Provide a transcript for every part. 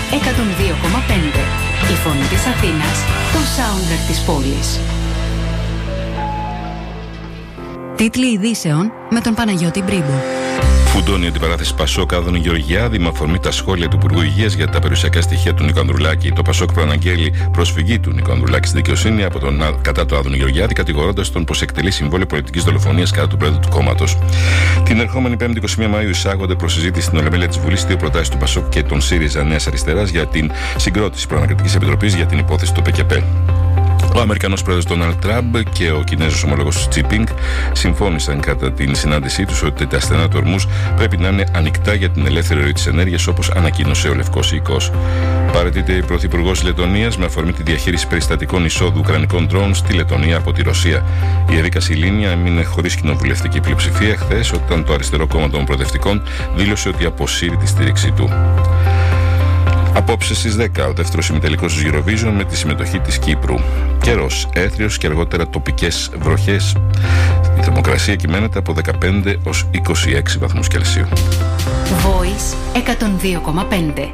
102,5. Η φωνή της Αθήνας, το soundtrack της πόλης. Τίτλοι ειδήσεων με τον Παναγιώτη Μπρίμπο. Φουντώνει η αντιπαράθεση Πασόκ Άδωνη Γεωργιάδη με αφορμή τα σχόλια του Υπουργού Υγείας για τα περιουσιακά στοιχεία του Νίκου Ανδρουλάκη. Το Πασόκ προαναγγέλει προσφυγή του Νίκου Ανδρουλάκη στη δικαιοσύνη κατά το Άδωνη Γεωργιάδη, κατηγορώντας τον πως εκτελεί συμβόλαιο πολιτικής δολοφονίας κατά του πρόεδρου του κόμματος. Την ερχόμενη 5η 21 Μαΐου εισάγονται προς συζήτηση στην Ολομέλεια της Βουλής δύο προτάσεις του Πασόκ και των ΣΥΡΙΖΑ Νέας Αριστεράς για την συγκρότηση προανακριτικής επιτροπής για την υπόθεση του ΠΚΠ. Ο Αμερικανός πρόεδρος Ντόναλντ Τραμπ και ο Κινέζος ομόλογος Τσίπινγκ συμφώνησαν κατά την συνάντησή τους ότι τα στενά του ορμούς πρέπει να είναι ανοιχτά για την ελεύθερη ροή της ενέργειας, όπως ανακοίνωσε ο Λευκός Οίκος. Παραιτείται η Πρωθυπουργός της Λετωνίας με αφορμή τη διαχείριση περιστατικών εισόδου ουκρανικών ντρόουν στη Λετωνία από τη Ρωσία. Η Ερίκα Σιλίνια έμεινε χωρίς κοινοβουλευτική πλειοψηφία χθες, όταν το αριστερό κόμμα των Προοδευτικών δήλωσε ότι αποσύρει τη στήριξή του. Απόψε στις 10 ο δεύτερος ημιτελικός του Eurovision με τη συμμετοχή της Κύπρου. Καιρός, έθριος και αργότερα τοπικές βροχές. Η θερμοκρασία κυμαίνεται από 15 ως 26 βαθμούς Κελσίου. Voice 102,5.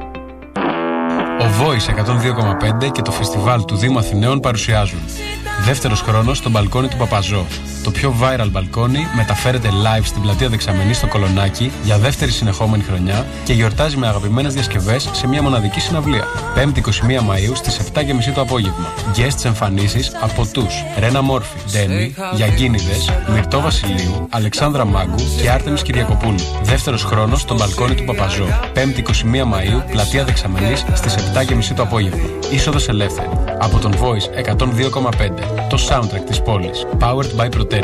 Ο Voice 102,5 και το φεστιβάλ του Δήμου Αθηναίων παρουσιάζουν δεύτερος χρόνος στο μπαλκόνι του Παπαζό. Το πιο viral μπαλκόνι μεταφέρεται live στην πλατεία Δεξαμενής στο Κολονάκι για δεύτερη συνεχόμενη χρονιά και γιορτάζει με αγαπημένες διασκευές σε μια μοναδική συναυλία. 5η 21 Μαΐου στις 7.30 το απόγευμα. Guests εμφανίσεις από τους Ρένα Μόρφη, Ντένι, Γιαγκίνιδες, Μυρτώ Βασιλείου, Αλεξάνδρα Μάγκου και Άρτεμις Κυριακοπούλου. Δεύτερος χρόνος στο μπαλκόνι του Παπαζό. 5η 21 Μαΐου, πλατεία Δεξαμενής στις 7.30 το απόγευμα. Είσοδος ελεύθερη. Από τον Voice 102,5. Το soundtrack της πόλης. Powered by Proteria.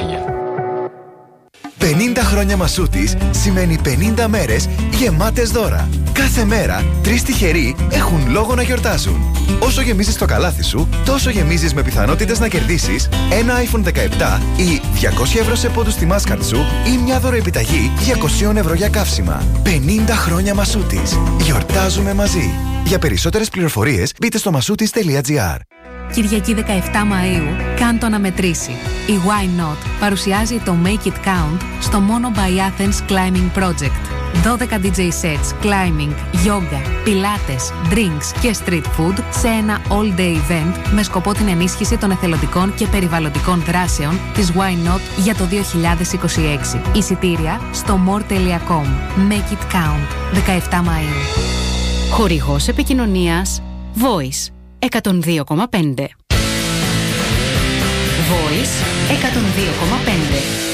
50 χρόνια Μασούτης σημαίνει 50 μέρες γεμάτες δώρα. Κάθε μέρα 3 τυχεροί έχουν λόγο να γιορτάζουν. Όσο γεμίζεις το καλάθι σου, τόσο γεμίζεις με πιθανότητες να κερδίσεις ένα iPhone 17 ή 200 ευρώ σε πόντους στη Mastercard σου ή μια δωροεπιταγή 200 ευρώ για καύσιμα. 50 χρόνια Μασούτης. Γιορτάζουμε μαζί. Για περισσότερες πληροφορίες μπείτε στο masoutis.gr. Κυριακή 17 Μαΐου, κάν το να μετρήσει. Η Why Not παρουσιάζει το Make It Count στο Mono by Athens Climbing Project. 12 DJ sets, climbing, yoga, πιλάτες, drinks και street food σε ένα all-day event με σκοπό την ενίσχυση των εθελοντικών και περιβαλλοντικών δράσεων της Why Not για το 2026. Εισιτήρια στο more.com. Make It Count, 17 Μαΐου. Χορηγός επικοινωνίας Voice 102,5. Voice 102,5.